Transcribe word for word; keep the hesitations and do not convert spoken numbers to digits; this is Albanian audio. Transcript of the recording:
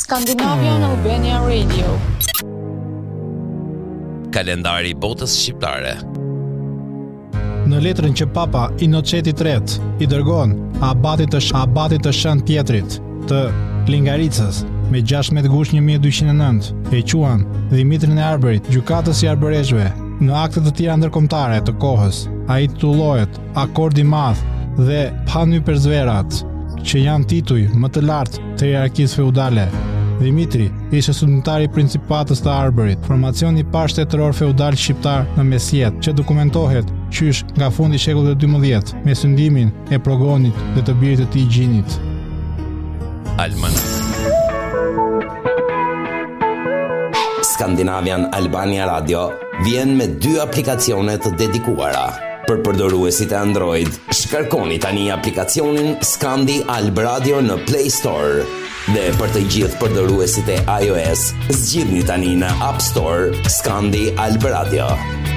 Scandinavian Albania Radio. Kalendari i botës shqiptare. Në letrën që Papa Inoceti i tretë i dërgon abatit të abatit të Shën Pjetrit të Lingaricës me gjashtëmbëdhjetë gusht një mijë e dyqind e nëntë, e quan Dimitrin e Arbërit, gjykatës i arbëreshëve. Në akte të tjera ndërkombëtare të kohës, ai titullohet Akordi i Madh dhe Panhyperzverat, që janë tituj më të lartë të hierarkisë feudale. Dimitri ishte sultari i Principatës të Arbërit, formacioni i parë shtetëror feudal shqiptar në mesjet, që dokumentohet qysh nga fundi i shekullit të dymbëdhjetë me sundimin e Progonit dhe të birit të tij Gjinit. Alman. Scandinavian Albania Radio vjen me dy aplikacione të dedikuara. Për përdoruesit e Android, shkarkoni tani aplikacionin Scandi Alb Radio në Play Store. Dhe për të gjithë përdoruesit e iOS, zgjidhni tani në App Store Scandi Alb Radio.